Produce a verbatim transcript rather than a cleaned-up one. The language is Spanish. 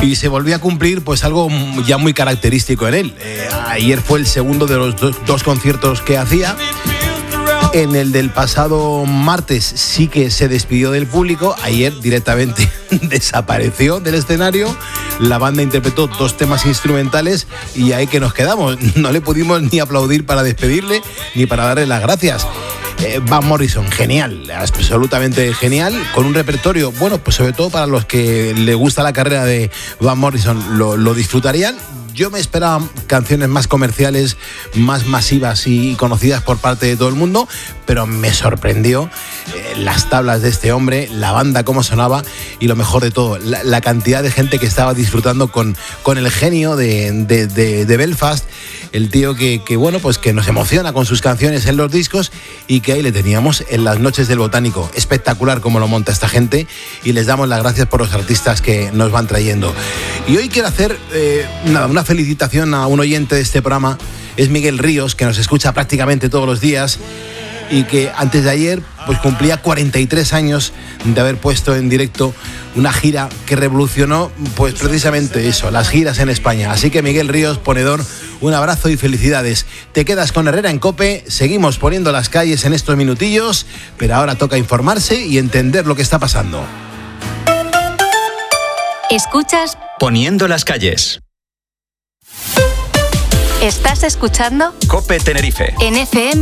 Y se volvió a cumplir pues algo ya muy característico en él. Eh, ayer fue el segundo de los dos, dos conciertos que hacía. En el del pasado martes sí que se despidió del público. Ayer directamente desapareció del escenario. La banda interpretó dos temas instrumentales y ahí que nos quedamos. No le pudimos ni aplaudir para despedirle ni para darle las gracias. Eh, Van Morrison, genial, absolutamente genial, con un repertorio, bueno, pues sobre todo para los que le gusta la carrera de Van Morrison, lo, lo disfrutarían. Yo me esperaba canciones más comerciales, más masivas y conocidas por parte de todo el mundo, pero me sorprendió eh, las tablas de este hombre, la banda, cómo sonaba y lo mejor de todo, la, la cantidad de gente que estaba disfrutando con, con el genio de, de, de, de Belfast, el tío que, que, bueno, pues que nos emociona con sus canciones en los discos y que ahí le teníamos en las noches del Botánico. Espectacular cómo lo monta esta gente y les damos las gracias por los artistas que nos van trayendo. Y hoy quiero hacer eh, nada, una felicitación a un oyente de este programa, es Miguel Ríos, que nos escucha prácticamente todos los días y que antes de ayer pues cumplía cuarenta y tres años de haber puesto en directo una gira que revolucionó pues precisamente eso, las giras en España. Así que Miguel Ríos, ponedor, un abrazo y felicidades. Te quedas con Herrera en COPE, seguimos poniendo las calles en estos minutillos, pero ahora toca informarse y entender lo que está pasando. Escuchas Poniendo las calles. ¿Estás escuchando? COPE Tenerife. En F M